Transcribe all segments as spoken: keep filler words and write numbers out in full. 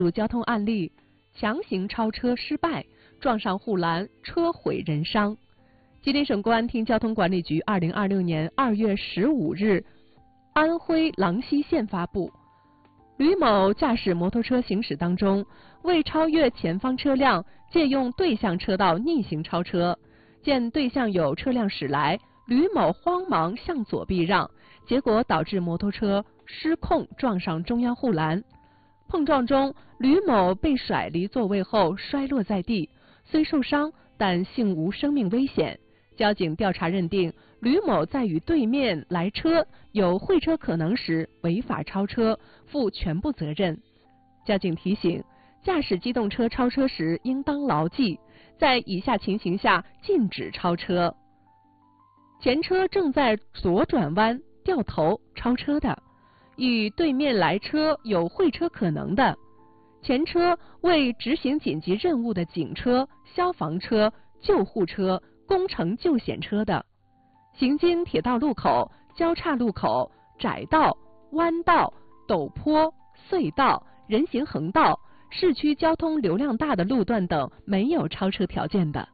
路交通案例：强行超车失败，撞上护栏，车毁人伤。吉林省公安厅交通管理局二零二六年二月十五日，安徽郎溪县发布，吕某驾驶摩托车行驶当中，为超越前方车辆，借用对向车道逆行超车。见对向有车辆驶来，吕某慌忙向左避让，结果导致摩托车失控撞上中央护栏。碰撞中，吕某被甩离座位后摔落在地，虽受伤，但幸无生命危险。交警调查认定，吕某在与对面来车有会车可能时违法超车，负全部责任。交警提醒，驾驶机动车超车时应当牢记，在以下情形下禁止超车：前车正在左转弯掉头超车的，与对面来车有会车可能的，前车为执行紧急任务的警车、消防车、救护车、工程救险车的，行经铁道路口、交叉路口、窄道、弯道、陡坡、隧道、人行横道、市区交通流量大的路段等没有超车条件的。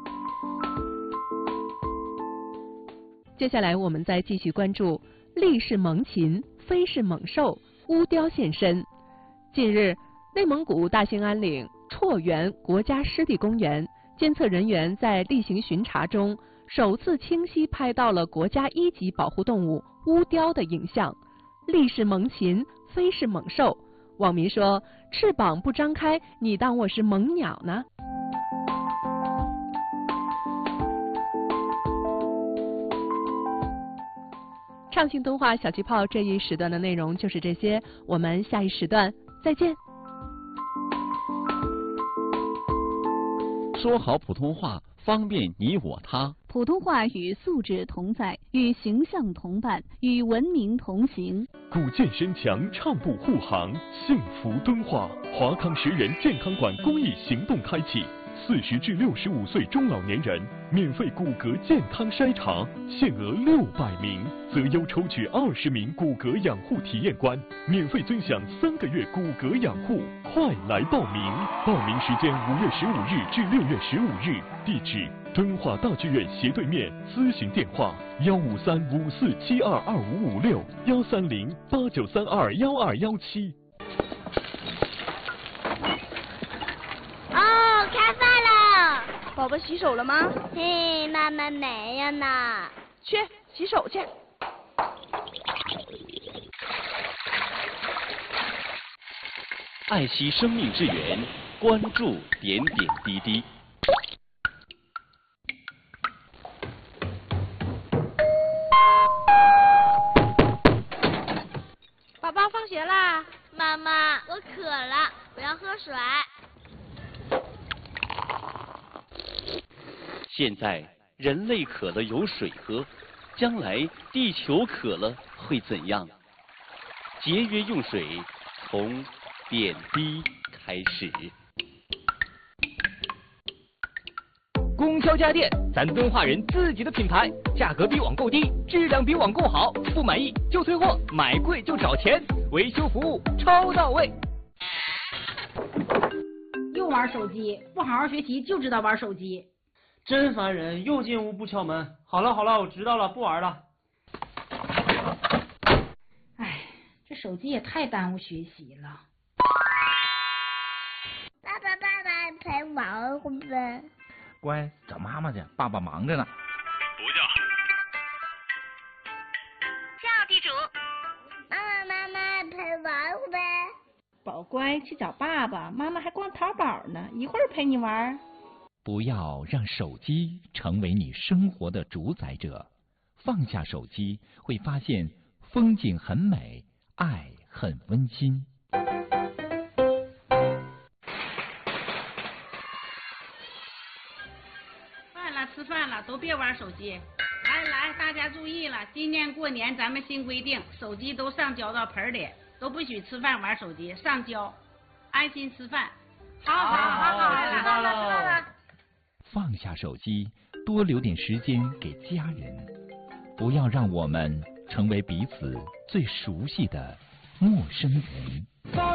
接下来我们再继续关注力是猛禽，非是猛兽，乌雕现身。近日，内蒙古大兴安岭滁源国家湿地公园监测人员在例行巡查中，首次清晰拍到了国家一级保护动物乌雕的影像。力是猛禽，非是猛兽。网民说：“翅膀不张开，你当我是猛鸟呢？”畅行动画小气泡这一时段的内容就是这些，我们下一时段再见。 说好普通话，方便你我他。 普通话与素质同在，与形象同伴，与文明同行。 古健身墙，畅步护航，幸福敦化。华康十人健康馆公益行动开启。四十至六十五岁中老年人免费骨骼健康筛查，限额六百名，择优抽取二十名骨骼养护体验官，免费尊享三个月骨骼养护，快来报名！报名时间五月十五日至六月十五日，地址敦化大剧院斜对面，咨询电话幺五三五四七二二五五六幺三零八九三二幺二幺七。 开饭了， 宝宝洗手了吗？ 嘿，妈妈没有呢。 去洗手去。 爱惜生命之源，关注点点滴滴。 宝宝放学啦。 妈妈，我渴了，我要喝水。 现在人类渴了有水喝，将来地球渴了会怎样？节约用水，从点滴开始。 供销家电，咱敦化人自己的品牌，价格比网购低，质量比网购好，不满意就退货，买贵就找钱，维修服务超到位。 又玩手机，不好好学习就知道玩手机。 真烦人，又进屋不敲门。好了好了，我知道了，不玩了。 哎，这手机也太耽误学习了。 爸爸爸爸陪玩会不会？ 乖，找妈妈去，爸爸忙着呢。 不叫。 叫地主。妈妈妈妈陪玩会不会？ 宝乖，去找爸爸，妈妈还逛淘宝呢，一会儿陪你玩。 不要让手机成为你生活的主宰者，放下手机，会发现风景很美，爱很温馨。 饭了，吃饭了，都别玩手机。来来，大家注意了，今年过年咱们新规定，手机都上交到盆里，都不许吃饭玩手机，上交，安心吃饭。好好好好，知道了知道了。 放下手机，多留点时间给家人，不要让我们成为彼此最熟悉的陌生人。